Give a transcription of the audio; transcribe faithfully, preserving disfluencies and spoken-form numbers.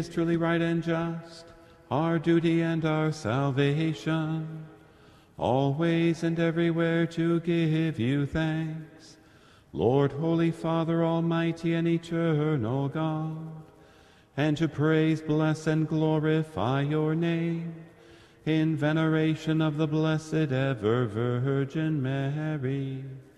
is truly right and just, our duty and our salvation, always and everywhere to give you thanks, Lord, Holy Father, Almighty and eternal God, and to praise, bless, and glorify your name in veneration of the Blessed Ever Virgin Mary.